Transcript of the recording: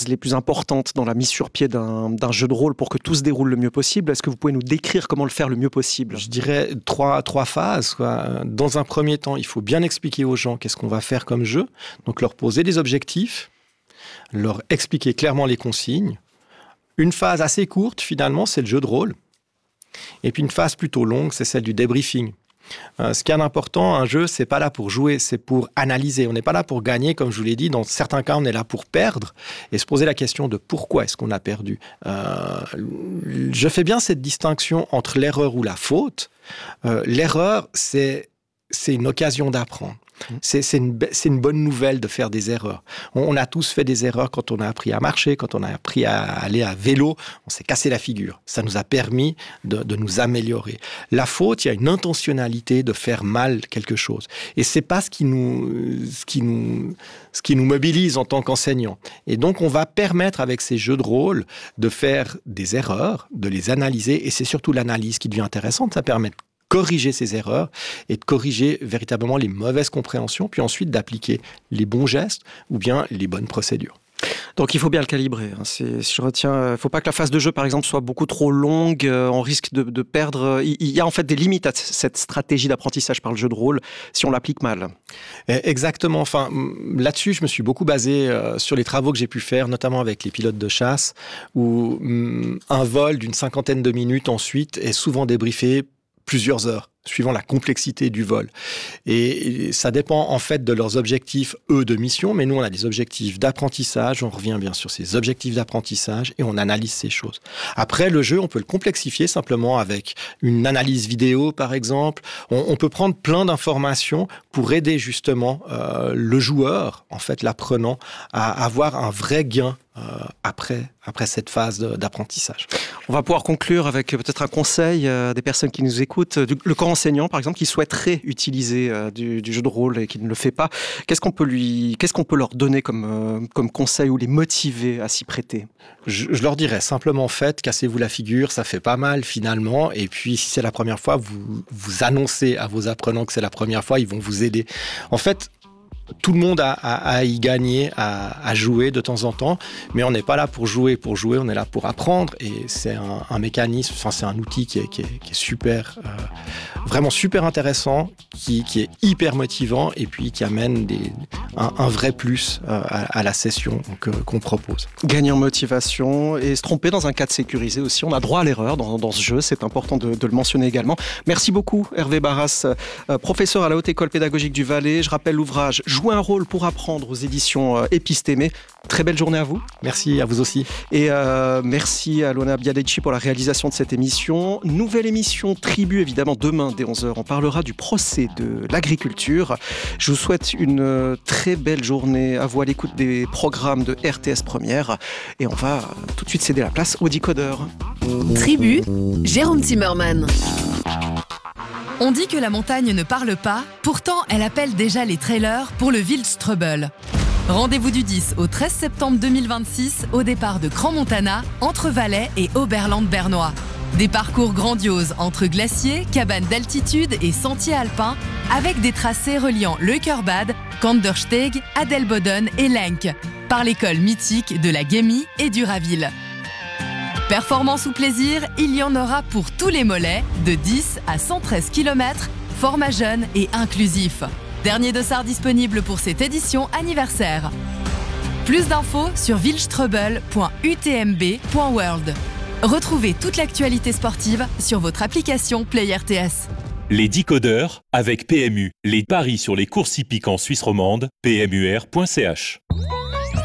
phases les plus importantes dans la mise sur pied d'un jeu de rôle pour que tout se déroule le mieux possible? Est-ce que vous pouvez nous décrire comment le faire le mieux possible? Je dirais trois phases, quoi. Dans un premier temps, il faut bien expliquer aux gens qu'est-ce qu'on va faire comme jeu. Donc leur poser des objectifs, leur expliquer clairement les consignes. Une phase assez courte, finalement, c'est le jeu de rôle. Et puis une phase plutôt longue, c'est celle du débriefing. Ce qui est important, un jeu, c'est pas là pour jouer, c'est pour analyser. On n'est pas là pour gagner, comme je vous l'ai dit. Dans certains cas, on est là pour perdre et se poser la question de pourquoi est-ce qu'on a perdu. Je fais bien cette distinction entre l'erreur ou la faute. L'erreur, c'est une occasion d'apprendre. C'est une bonne nouvelle de faire des erreurs. On a tous fait des erreurs quand on a appris à marcher, quand on a appris à aller à vélo. On s'est cassé la figure. Ça nous a permis de nous améliorer. La faute, il y a une intentionnalité de faire mal quelque chose. Et c'est pas ce qui nous mobilise en tant qu'enseignants. Et donc, on va permettre avec ces jeux de rôle de faire des erreurs, de les analyser. Et c'est surtout l'analyse qui devient intéressante. Ça permet de corriger ces erreurs et de corriger véritablement les mauvaises compréhensions, puis ensuite d'appliquer les bons gestes ou bien les bonnes procédures. Donc il faut bien le calibrer. Je retiens, il ne faut pas que la phase de jeu, par exemple, soit beaucoup trop longue. On risque de perdre. Il y a en fait des limites à cette stratégie d'apprentissage par le jeu de rôle si on l'applique mal. Exactement. Enfin, là-dessus, je me suis beaucoup basé sur les travaux que j'ai pu faire, notamment avec les pilotes de chasse, où un vol d'une 50aine de minutes ensuite est souvent débriefé plusieurs heures, suivant la complexité du vol. Et ça dépend en fait de leurs objectifs, eux, de mission, mais nous, on a des objectifs d'apprentissage, on revient bien sur ces objectifs d'apprentissage et on analyse ces choses. Après, le jeu, on peut le complexifier simplement avec une analyse vidéo, par exemple. On peut prendre plein d'informations pour aider justement le joueur, en fait, l'apprenant, à avoir un vrai gain après cette phase d'apprentissage. On va pouvoir conclure avec peut-être un conseil des personnes qui nous écoutent. Le corps enseignant, par exemple, qui souhaiterait utiliser du jeu de rôle et qui ne le fait pas. Qu'est-ce qu'on peut leur donner comme conseil ou les motiver à s'y prêter? Je leur dirais simplement cassez-vous la figure, ça fait pas mal finalement. Et puis, si c'est la première fois, vous annoncez à vos apprenants que c'est la première fois, ils vont vous aider. En fait, tout le monde a à y gagner, à jouer de temps en temps, mais on n'est pas là pour jouer, on est là pour apprendre, et c'est un mécanisme, enfin c'est un outil qui est super, vraiment super intéressant, qui est hyper motivant, et puis qui amène un vrai plus à la session qu'on propose. Gagner en motivation et se tromper dans un cadre sécurisé aussi, on a droit à l'erreur dans ce jeu, c'est important de le mentionner également. Merci beaucoup Hervé Barras, professeur à la Haute École Pédagogique du Valais. Je rappelle l'ouvrage Jouer un rôle pour apprendre aux éditions Épistémé. Très belle journée à vous. Merci, à vous aussi. Et merci à Luana Bialecci pour la réalisation de cette émission. Nouvelle émission Tribu, évidemment, demain dès 11h. On parlera du procès de l'agriculture. Je vous souhaite une très belle journée à vous à l'écoute des programmes de RTS Première. Et on va tout de suite céder la place au décodeur. Tribu, Jérôme Zimmermann. On dit que la montagne ne parle pas, pourtant elle appelle déjà les trailers pour le Wildstrubel. Rendez-vous du 10 au 13 septembre 2026 au départ de Crans-Montana, entre Valais et Oberland-Bernois. Des parcours grandioses entre glaciers, cabanes d'altitude et sentiers alpins, avec des tracés reliant Leukerbad, Kandersteg, Adelboden et Lenk, par l'école mythique de la Gemmi et du Raville. Performance ou plaisir, il y en aura pour tous les mollets, de 10 à 113 km, format jeune et inclusif. Dernier dossard disponible pour cette édition anniversaire. Plus d'infos sur wildstrubel.utmb.world. Retrouvez toute l'actualité sportive sur votre application Play RTS. Les décodeurs avec PMU. Les paris sur les courses hippiques en Suisse romande, pmur.ch.